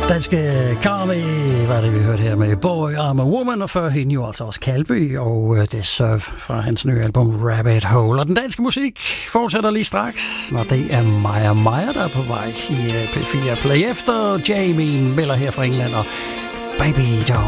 Danske Carly var det, vi hørte her med Boy I'm a Woman, og før hende jo altså også Kalby og Deserve fra hans nye album Rabbit Hole. Og den danske musik fortsætter lige straks, når det er Maja, der er på vej i P4 Play efter Jamie Miller her fra England og Baby Doll.